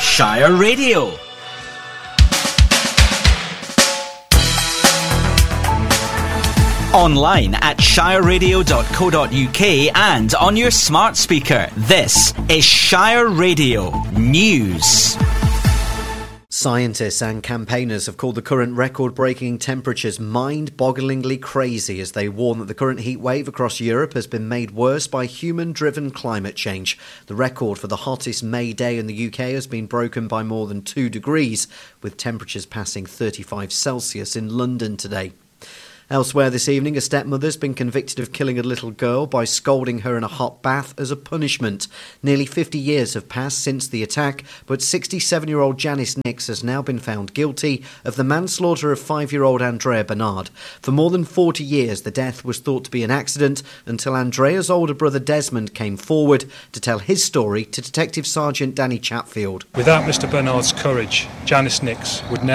Shire Radio. Online at shireradio.co.uk and on your smart speaker. This is Shire Radio News. Scientists and campaigners have called the current record-breaking temperatures mind-bogglingly crazy as they warn that the current heat wave across Europe has been made worse by human-driven climate change. The record for the hottest May day in the UK has been broken by more than 2 degrees, with temperatures passing 35 Celsius in London today. Elsewhere this evening, a stepmother's been convicted of killing a little girl by scalding her in a hot bath as a punishment. Nearly 50 years have passed since the attack, but 67-year-old Janice Nix has now been found guilty of the manslaughter of 5-year-old Andrea Bernard. For more than 40 years, the death was thought to be an accident until Andrea's older brother Desmond came forward to tell his story to Detective Sergeant Danny Chatfield. Without Mr Bernard's courage, Janice Nix would never